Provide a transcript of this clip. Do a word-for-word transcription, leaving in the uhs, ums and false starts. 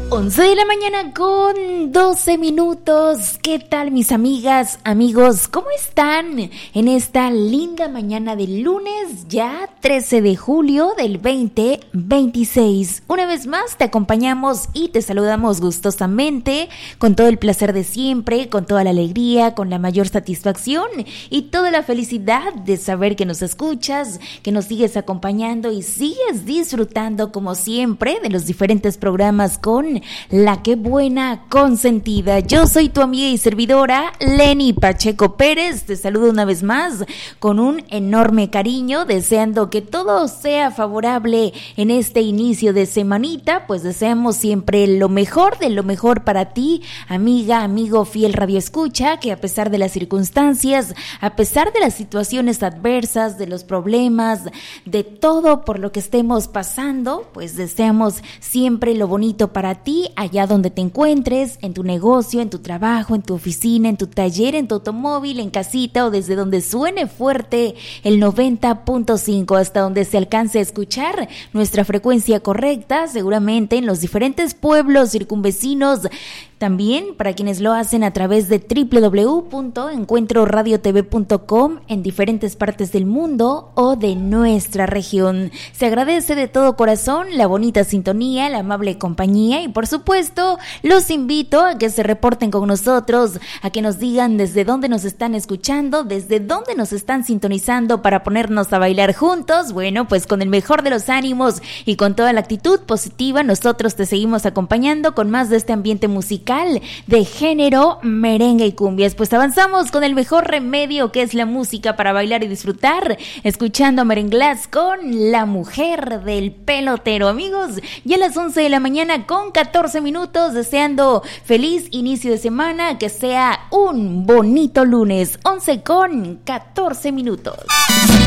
once de la mañana con doce minutos. ¿Qué tal, mis amigas, amigos? ¿Cómo están en esta linda mañana de lunes, ya trece de julio del veinte veintiséis? Una vez más te acompañamos y te saludamos gustosamente, con todo el placer de siempre, con toda la alegría, con la mayor satisfacción y toda la felicidad de saber que nos escuchas, que nos sigues acompañando y sigues disfrutando como siempre de los diferentes programas con La Que Buena Consentida. Yo soy tu amiga y servidora Lenny Pacheco Pérez. Te saludo una vez más con un enorme cariño, deseando que todo sea favorable en este inicio de semanita. Pues deseamos siempre lo mejor de lo mejor para ti, amiga, amigo, fiel radioescucha, que a pesar de las circunstancias, a pesar de las situaciones adversas, de los problemas, de todo por lo que estemos pasando, pues deseamos siempre lo bonito para ti, allá donde te encuentres, en tu negocio, en tu trabajo, en tu oficina, en tu taller, en tu automóvil, en casita o desde donde suene fuerte el noventa punto cinco, hasta donde se alcance a escuchar nuestra frecuencia correcta, seguramente en los diferentes pueblos circunvecinos. También para quienes lo hacen a través de doble u doble u doble u punto encuentro radio t v punto com en diferentes partes del mundo o de nuestra región. Se agradece de todo corazón la bonita sintonía, la amable compañía y por supuesto los invito a que se reporten con nosotros, a que nos digan desde dónde nos están escuchando, desde dónde nos están sintonizando para ponernos a bailar juntos. Bueno, pues con el mejor de los ánimos y con toda la actitud positiva, nosotros te seguimos acompañando con más de este ambiente musical de género merengue y cumbias. Pues avanzamos con el mejor remedio, que es la música para bailar y disfrutar, escuchando a Merenglás con La Mujer del Pelotero. Amigos, ya a las once de la mañana con catorce minutos, deseando feliz inicio de semana, que sea un bonito lunes. Once con catorce minutos.